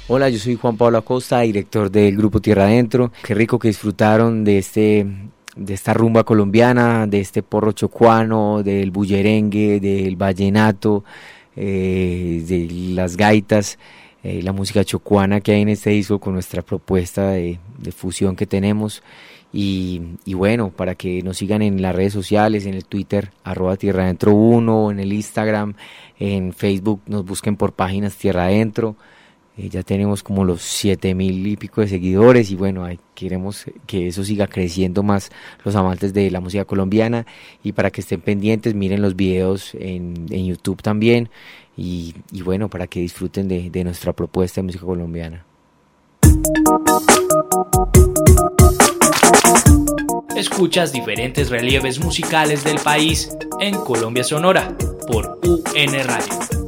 Hola, yo soy Juan Pablo Acosta, director del grupo Tierra Adentro. Qué rico que disfrutaron de esta rumba colombiana, de este porro chocuano, del bullerengue, del vallenato, de las gaitas, la música chocuana que hay en este disco con nuestra propuesta de fusión que tenemos. Y bueno, para que nos sigan en las redes sociales, en el Twitter, @tierraadentro1, en el Instagram, en Facebook, nos busquen por páginas Tierra Adentro. Ya tenemos como los 7,000 y pico de seguidores y bueno, queremos que eso siga creciendo más, los amantes de la música colombiana, y para que estén pendientes, miren los videos en YouTube también y bueno, para que disfruten de nuestra propuesta de música colombiana. Escuchas diferentes relieves musicales del país en Colombia Sonora por UN Radio.